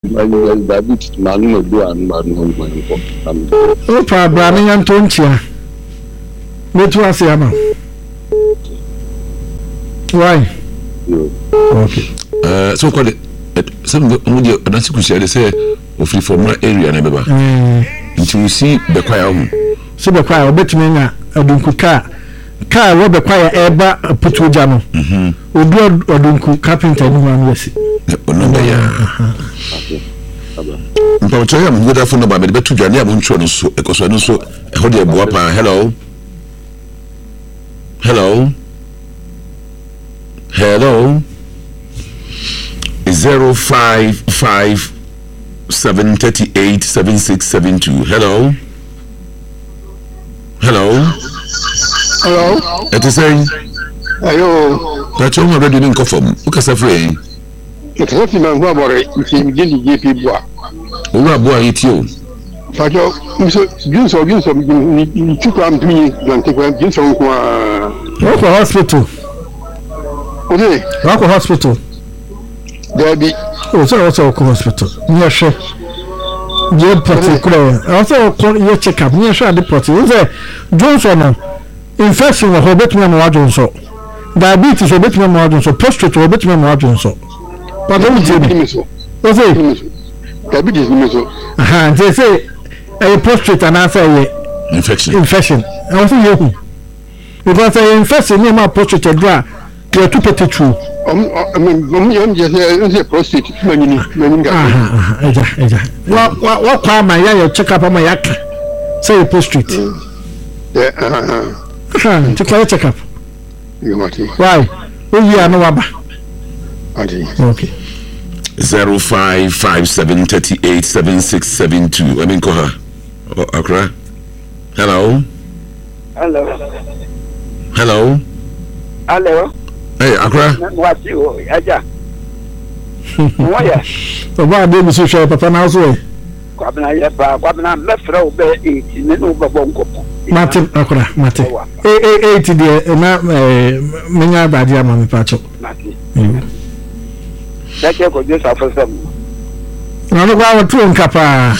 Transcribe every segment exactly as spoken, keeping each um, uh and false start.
man diabetes man no do an man no man for am o pa bra me yan to ntia me to ase ama why okay uh so called some of the advanced kusia they say of from area na beba nti we see the choir home so the choir obetumi nya odunku ka ka wo be choir eba putuja no mhm odu odunku carpenter ni wan wesi ono be ya mpa choya mo da phone number me be tuja na mo ntwo no so ekoso no so e ho de boa pa hello hello hello zero five five seven thirty eight seven six seven two. Hello. Hello. Hello. It is saying. Hello. That's all already in confirm. Who can say free? It's not in my memory. It's in the G P boy. Who are boy it you? Fajo, Mister Junso Junso, you took am to me. Don't take one Junso. Walk hospital. Okay. Walk hospital. There be. Oh, so also hospital. Near sure. You particular. Also, your checkup. Near sure the protein. Is there Johnson? Infection of Robert Memorial Johnson. Diabetes of Robert Memorial Johnson. Prostate of Robert Memorial Johnson. But don't tell me. What's it? Diabetes. Aha, they say a prostate and answer infection. Infection. I was you. Because I infection near my prostate dry. You are too petty true. Um, I mean, I'm just a prostate. Many, many guys. Ah, ah, eja, eja. What, what, what time my yeah, check up on my yak? Say a prostate. Yeah, uh, ah, to call check up. You want it? Why? Oh, yeah, no, Abba. Okay. Zero five five seven thirty eight seven six seven two. I mean, call her. Oh, Accra. Hello. Hello. Hello. Hello. Hey, Accra. What you? Aja. Moya. So why do you say papa now so? Kwabna ye ba, kwabna me fra o be eight ne no babo nkopo. Martin Accra, Martin. Eh eh eight there na eh menya abadi ama me pacho. Martin. That you go just after some. Na no kwa tu nkapa.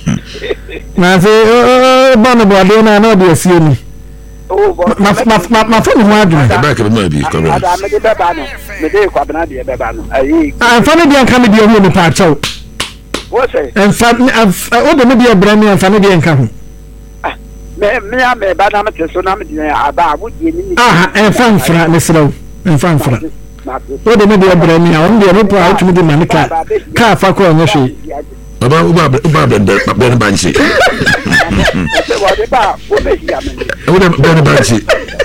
Na say bana body na na dey see ni. Oh, ma ma ma ma fa ni ho adun. E ba ke be bi correct. Ada me de baba no. Me de kwabna de baba no. Ayi. Ah, fa ni de nka me de hu ni pacho. What say? En fa o de me de brand en fa ni de nka hu. Ah, me me a me ba na me so na me de aba abu de ni. Ah, en fa nfra ne srew. En fa nfra. O de me de brand ni a on de me po a tumi de manika. Ka fa ko onye hwe. Baba uba uba ben ben banchi. What about what be ya me? O de ben banchi.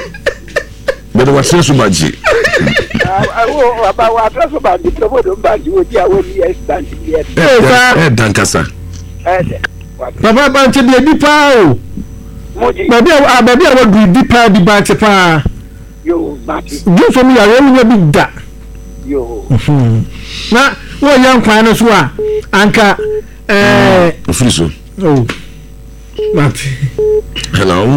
But what says so banchi? Ah, o aba wa atraso ba di probo do banchi o ti awo ni extant here. Eh, dankasa. Eh. Baba banchi de di pa o. Moji. Baby a baby a wo di pa di banchi pa. Yo, Mati. Ju so mi ya wo ni bi da. Yo. Na wo yan kwan no so a anka eh Ofriso. oh. Mati. Hello.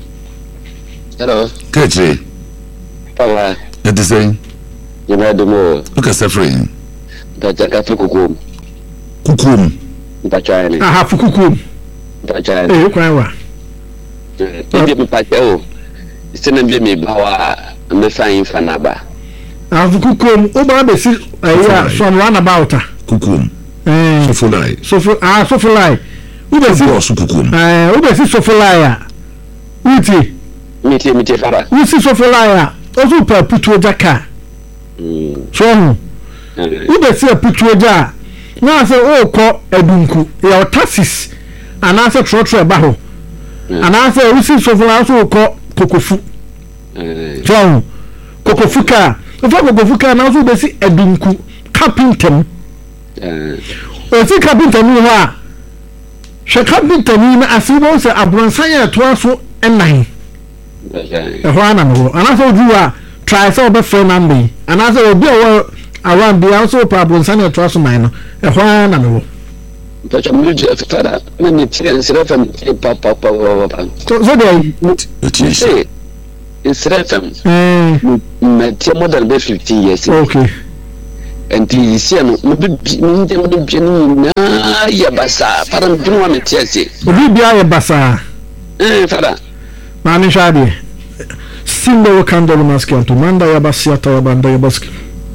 Hello. Keche. Papa. It is saying. You know the more. Look at suffering. That's a cafe kukum. Kukum. That's China. Aha fukukum. That's China. Eh kwan wa. Bibi mpate o. Sina bibi bawa mbefa fanaba. Ah fukukum o ba be si eh from roundabout. Kukum. Eh Sofulai. Sofu ah Sofulai. U be si kukum. Eh u be si Sofulai a. Uti. Miti miti fara. U si Sofulai a. O so pa putu jaka. Mm. So u be si putu ja. Na se o ko edunku. Ya otasis. Ana se trotro ba ho. Ana se u si Sofulai so ko kokofu. Eh. So kokofu ka. O fa kokofu ka na so be si edunku. Carpenter. Eh. O si carpenter ni ho a. She carpenter ni na asibo se abronsan ya to aso enan. Okay. E ho ana no. Ana so du a try so be friend number. Ana so obi o around the also pa abronsan ya to aso man no. E ho ana no. But I'm not just fara. Na mi tire nsira fam pa pa pa pa. So so dey. It is. Say nsira fam. Eh. Na tie more than fifteen years. Okay. And the see no no be no be no bia ya basa para mdunu wa metiase obi bia ya basa eh fada ma ni shade simbo kandolo maski anto manda ya basia ta ya banda ya baski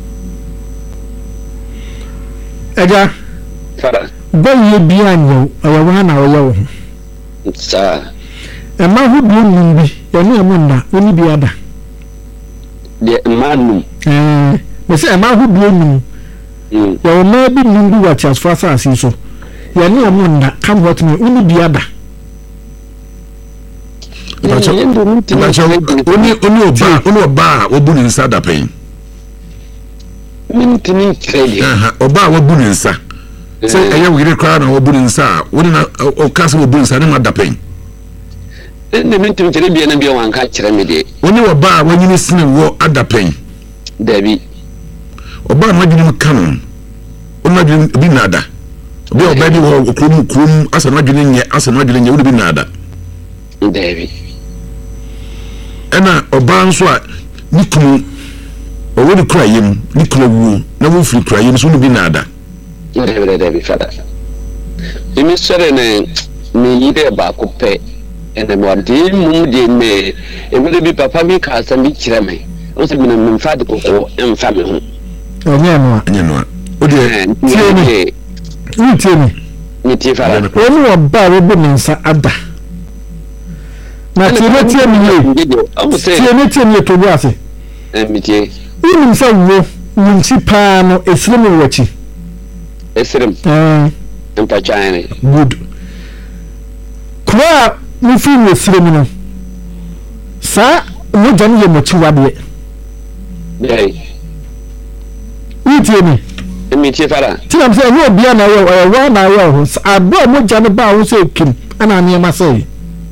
eja fada boye bia nyo aya wana oya wo sa e ma hu bi nimbi ya ni amunna oni bia da de manu eh me se e ma hu bi nim ya o ma bi nimbi wa chas fa sa asiso ya ni amunna kam what me oni bia da Bacha bacha oni oni oba oni oba obunu nsa da pen minti ni trade aha oba obunu nsa se eye wire kra na obunu nsa woni na o kasa obunu nsa ne ma da pen ne minti ni trade bia na bia wanka kire me de oni oba wanyini sine wo ada pen dabi oba ma dwene kanon ona dwene bi nada obi oba bi wo krum krum asa na dwene nye asa na dwene nye wo bi nada dabi ena oba nso a nikunu owo de kura yem nikunu wu na wo firi kura yem so no bi nada dabi dabi fada imi sere ne me yide ba ko pe ene mo de mu de me e wo de bi papa mi ka sa mi kire me o se mi na me fa de kokko en fa me ho onye no anya no o de tie ni ni tie ni ni tie fada oni oba we bu nsa ada na tie tie mi ye tie ni tie mi to bu ase eh mi tie ni nsa wo nti pa no esrem wachi esrem eh empa chaine good kwa mi fi ni esrem no sa mo jani ye mo chi wade dai ni tie ni mi tie fada tinam se no bia na yo eh wa na yo ho abo mo jani ba ho se kim ana ne ma se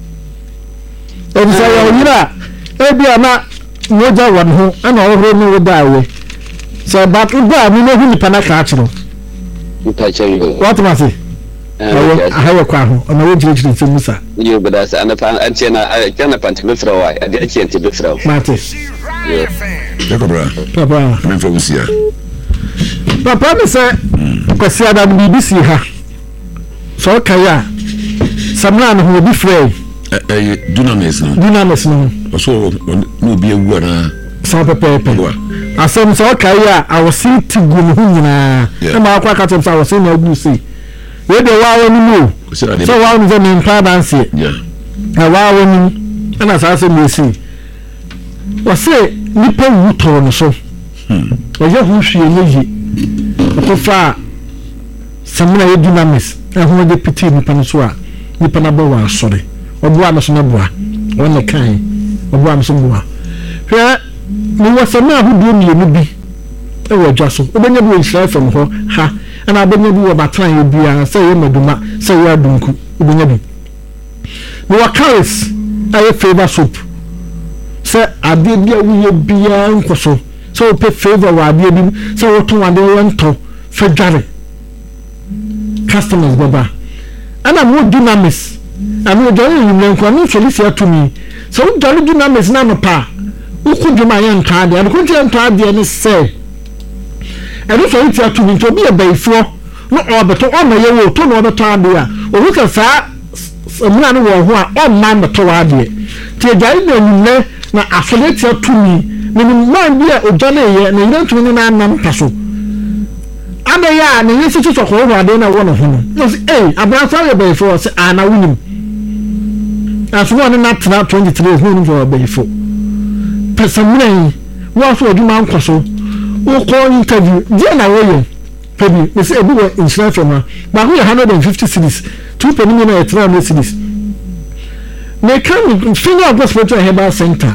ebisa ya oyira ebia na moja wan ho ana ohoro no wo dawe so ba tu ba mi no hu ni pana ka achiro nta chayo what ma say eh ahaye kwa ho ona wo jire jire fem musa yo bada sa ana fa an ce na kana panti be fra wa ade ake ante be fra mate ya ko bra papa men fa usia papa me se kwasi ada bi bi si ha so kaya samna no ho bi frey eh dunamis no dunamis no so no bi ewu na so pepe pepe asem so kaya awose tigu no nyina e ma akwa katem sa awose na agu si we de wa woni mu so wa no ze min pa dance yeah e wa woni ana sa se mi si wose nipa wu to no so hmm o je hu hwie nyi to fa samna ye dunamis e hu de piti nipa no so a nipa na bo wa sore obo am so na boa wona kan obo am so boa hwe ni wasama ahudu mi enu bi e wo dwa so obenya bi nhira from ho ha ana obenya bi wo batran ye bia se ye maduma se ye adunku obenya bi ni wakaris aye favor soap se ade bia wo ye bia nkoso se o pe favor wa ade bi se wo ton ade wo nto fedare customers baba ana mo dynamis ana jare ni nko ni solisi atumi so jare dynamis na no pa ukuduma ya ntade an kunti ntade ne se eno so iti atumi to bi e baifo no obeto o ma ye wo to no obeto ade a o hu ka sa muna no wo ho a o ma meto ade ti jare na nyine na afole ti atumi ni man bi a ojane ye na ire ntumi na anam paso ade ya na yesi so ko ho ade na wo no ho no se eh abrafa ye baifo se ana wunim aswo ne na tena twenty-three ho no for baifo personally what for do man kwaso wo call interview dia na wo ye pebi we say ebi we insurance from ba go one hundred fifty cities two penny na three hundred cities me can finger of hospital herbal center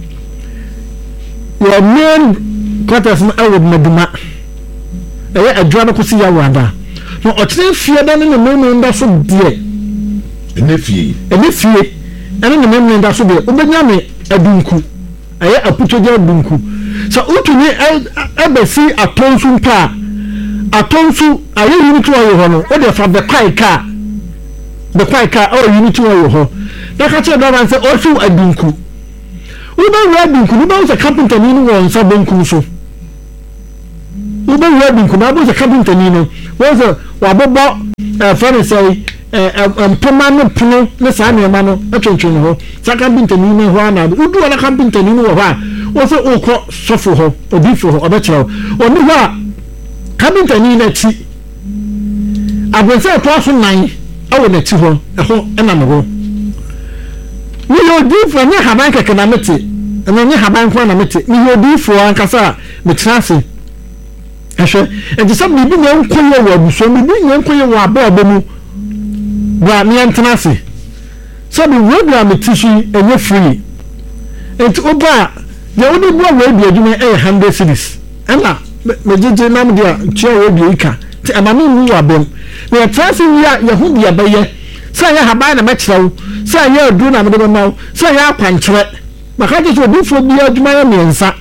your main quarters na awod maduma eh adwa na kosi ya wada no otire fie da ne me me nda so die ene fie ene fie ene ne me nda so die obenya me adunku aye aputoja dunku so utuni ebesi atonsu pa atonsu aye unit wa yo no o de fa be kwai ka be kwai ka o unit wa yo ho na ka che da say o su adunku u ba wa adunku u ba se carpenter ni no won sa bonku so u ba wa adunku na bo se carpenter ni no wo se wa bobo eh for say eh empoma no pono ne saa ne ma no atwentwen ho saka bintani ne ho ana udu wala kan bintani no ho a wo se okọ sofo ho obi fo ho obekyerɛ oni ho a kabintani na ti abonse to aso nan awo na ti ho ɛho ɛna no ho ni odi fo ne haban keke na mete ɛna ne haban ko na mete ni odi fo ankasa metrase ɛhwɛ ɛdi sɛ bibi na nkoye wɔ abuso bibi na nkoye wɔ aba aba mu wa me antenase sɛ bi radio metishi ɛnyɛ free enti oba ya woni bo radio adwuma ɛyɛ one hundred series ɛna me jeje nam dia tia radio ika ti amami mu wa bem na trase wi a ye ho bia bɛyɛ sɛ yɛ haban na mɛkyerɛw sɛ yɛ adu na mede bɛmaw sɛ yɛ akwankyerɛ maka je so bifo bia adwuma yɛ miɛnsa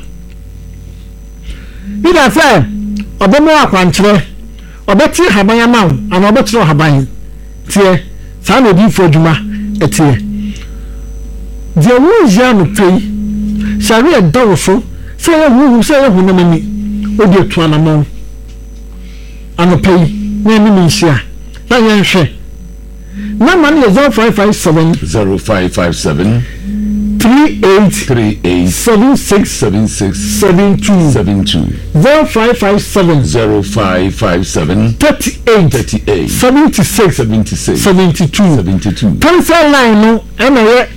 ida sɛ obemo akwankyerɛ obɛti haban amaw ana obɛkyerɛ haban tie saa na bifo adwuma etie die wo ja no pei sare dawo so sɛ yɛ hu sɛ yɛ hu na mani odi etu anamɔ ano pei na ni minhyia na yɛ nhwɛ na man is zero five five seven zero five five seven three eight three eight seven six seven six seven two seven two zero five five seven zero five five seven thirty eight thirty eight seventy six seventy six seventy two seventy two. cancel line no and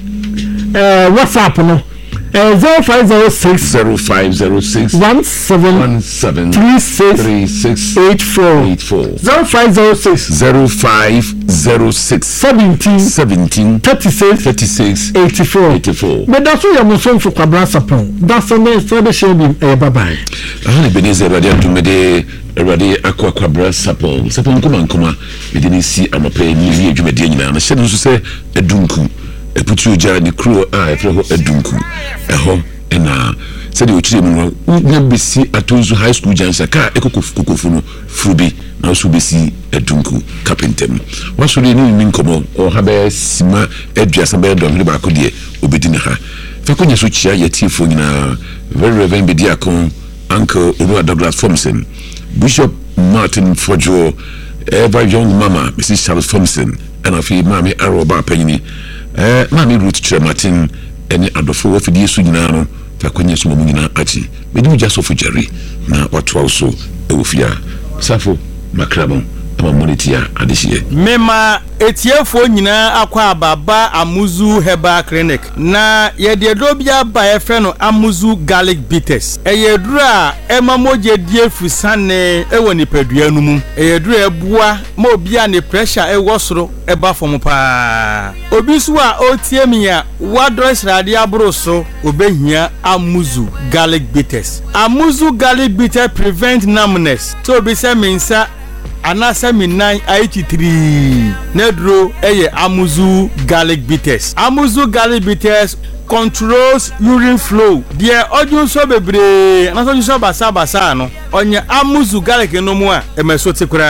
uh WhatsApp no uh zero five zero six zero five zero six one seven one seven three six three six eight four eight four zero five zero six zero five zero six seventeen seventeen thirty six thirty six eighty four eighty four. But that's what you're saying for Kwabra Sapon. That's the next for the shame. Eh, bye bye. Ahane Beneze Radio Dumede Radio Akwa Kwabra Sapon. Sapon kuma nkuma medini si anope ni ni adwumede nyina na hyɛ nso sɛ adunku eputu oja ni kro a efre ho adunku ɛhɔ ɛna sɛ de okyire mu no na besi atonzu high school jansa ka ekokofu no frubi na so besi adunku kapentem wasori ni ni nkomo o ha be sima aduasa be do ba ko de obedi ne ha fa konya so chia yetifo nyina very reverend bediakon uncle Olu Douglas Thompson Bishop Martin Fojo ever young mama Missus Charles Thompson and afi mami Aroba Penyini eh mami Ruth Martin ene adofo wo fidi su nyina no fa konya so mo nyina achi medi mu jaso fo Jerry na watwa so e wo fia safo makrabon ama monitia adehie mema etiefo nyina akwa ababa Amuzu Herbal Clinic na yede dobia ba efe no Amuzu Garlic Bitters eyedura ema moje die fusane ewo nipadua no mu eyedura ebua ma obia ne pressure ewo soro eba fom pa obi so a otie mi a wadro srade abro so obehia Amuzu Garlic Bitters Amuzu Garlic Bitters prevent numbness so obi se mensa anasa minan eighty-three nedro eye Amuzu Garlic Bitters Amuzu Garlic Bitters controls urine flow die odun so bebre anasa odun so basa basa no onye Amuzu Garlic no mu a emeso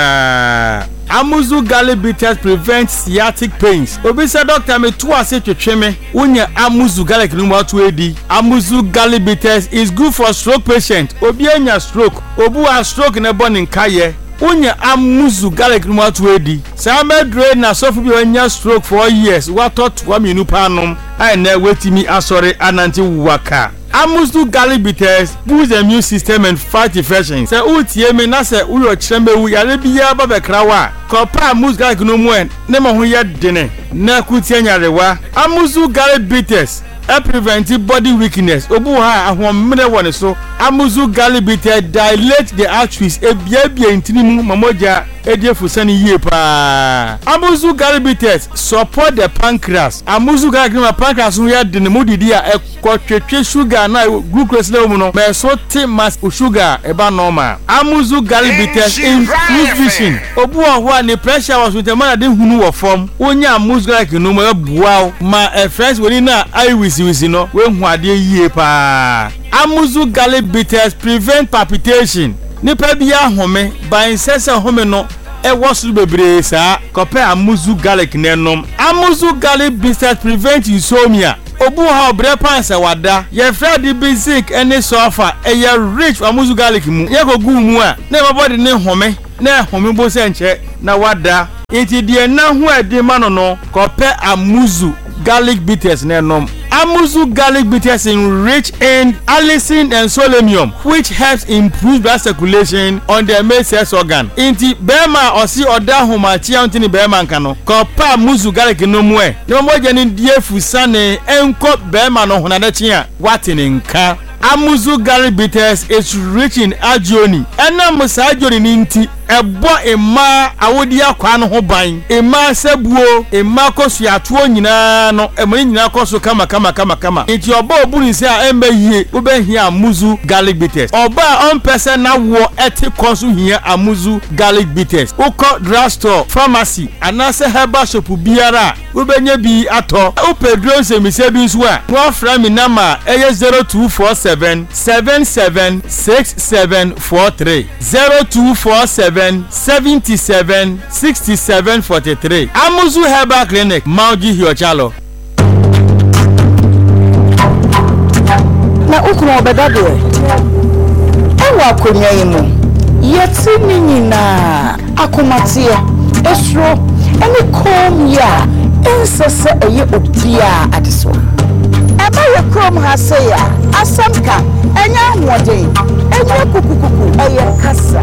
tekura Amuzu Garlic Bitters prevents sciatic pains obi se doctor me to ase twetweme unye Amuzu Garlic no mu atu edi Amuzu Garlic Bitters is good for stroke patient obi anya stroke obu a stroke ne boni nkaye unye Amuzu Garlic no atu edi sa medre na sofu bi anya stroke for years watot wa minu panom ai na wetimi asore ananti waka Amuzu Garlic Bitters boosts the immune system and fight infections. Se utie me na se uyo chembe wu yare biya ba bekrawa. Kopa Amuzu Garlic no mu en ne ma ho ye dene na kutie nyarewa. Amuzu Garlic Bitters e prevent body weakness. Obu ha ahomre woni so. Amuzu Garlic Bitters dilate the arteries e bia bia intinimu mamoja ediefu sani yie pa. Amuzu Garlic Bitters support the pancreas. Amuzu Garlic no pancreas no ya dene modidi a ekotwetwe sugar na glucose level no me so te mass sugar eba normal. Amuzu Garlic Bitters improve vision. Obu ho a ne pressure was with man de hunu wo form. Onya Amuzu Garlic no ma bua ma e friends woni na eye wisi wisi no we hu ade yie pa. Amuzu Garlic Bitters prevent palpitation. Nipa bia home ba insese home no e wosu bebre sa kope Amuzu Garlic nenom. Amuzu Garlic Bitters prevent insomnia. Obu ha obre pansa wada ye fredi basic any sofa e ye rich Amuzu Garlic mu ye go gu mu a na body ne home na home bo se nche na wada Iti die na hu edi ma no no kope amuzu garlic bitters na nom. Amuzu garlic bitters is rich in allicin and selenium, which helps improve blood circulation on the male sex organ. Inti bema osi oda homachi antini bema nkano. Kopa amuzu garlic no mwe. No mo je ni die fusane enko bema no honadechi a watini nka. Amuzu garlic bitters is rich in agioni. Ena musa agioni ninti ebo ema awodi akwa no ho ban. Ema sebuo, ema kosu atuo nyina no, ema nyina kosu kama kama kama kama. Iti oba obuni se a embe hie, ube hia amuzu garlic bitters. Oba on person na wo eti kosu hia amuzu garlic bitters. Uko drugstore, pharmacy, anase herbal shop biara, ube nye bi ato. Upe drose mi se bi nsuwa. Kwa fra mi nama eye zero two four seven seven seven six seven four three zero two four seven seven seven six seven four three. Amuzu Herbal Clinic, Mauji Hiochalo. Na ukuma obedade ewa akonya yimu yeti nyina akomatie esro eni kom ya ensese eye obia adeso eba ye krom ha se ya asamka enya ahode enya kukukuku eye kasa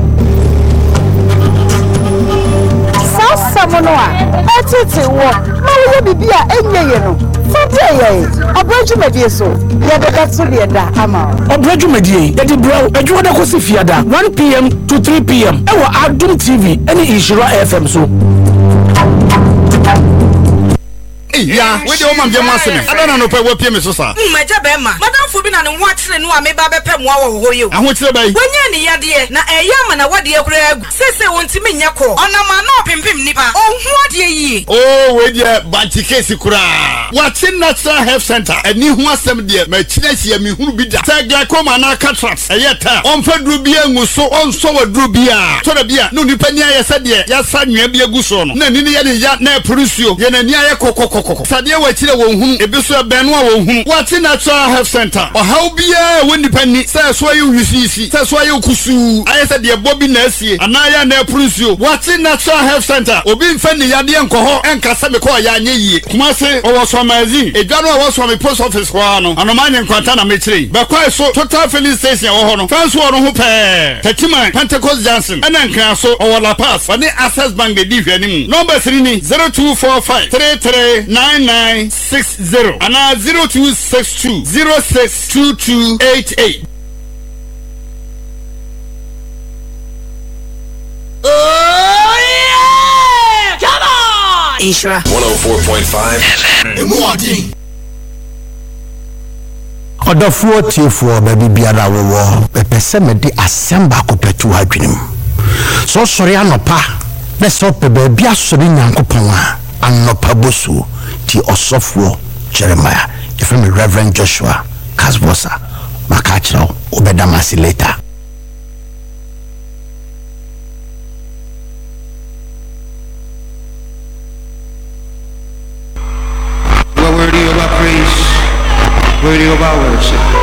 sasa mono a etete wo ma wo bibia enye ye no fodeye obrajumedie so ye de gatso de da ama obrajumedie ye di bro adwo da ko se fiada one p m to three p m e wo Adum T V eni Inshira F M so. Yeah, we do man dem asem. I don't know pe we pie me so sa. Mmaja be ma. Madam fo bi na ne ho akyere no a me ba be pɛ mo awo ho yo. Aho kyere bai. Wonya ne yade na eya ma na wade akura agu. Sese wonti me nya ko. Ona ma na pimpim nipa. Ohun ade yi. Oh, we dey banti case kura. What in Natural Health Center? Eni ho asem de ma kyina hia me hunu bi da. Say glaucoma na cataract. Eyeta. On fa duru bi engu so on so wa duru bi a. To da bi a no nipa ni ayese de ya sa nwa bi agu so no. Na ni ni ye de ya na purusuo. Ye na ni aye kokoko. Sadia wa chire wo hunu ebiso ebenu a wo hunu wati Natural Health Center o haw bia woni pani say so ayu hwisisi say so ayu kusu ayese de bobi na asie anaya na prunsio wati Natural Health Center obi mfa ni yade enkoho enkasa me ko ya anye yie kuma se o wo so mazi edwano a wo so me post office ko ano anomanye nkwanta na me chire be kwai so Total Filling Station wo ho no fanso wo ho pe Tachiman Pentecost Johnson ena nkan so o La Paz fane Access Bank de di hwani mu number three ni zero two four five three three nine nine six zero and now zero two six two zero six two two eight eight. Oh yeah! Come on! Inshira one oh four point five. Odafuo tiefuo baby biara wo pepese mede asemba kopetu adwenem so sori anopa na so pebe bia sori nyankopon a anopa bosu ti osofo Jeremiah if me Reverend Joshua Kasbosa makachiro obedamasi later. We're worthy of our praise, worthy of our worship.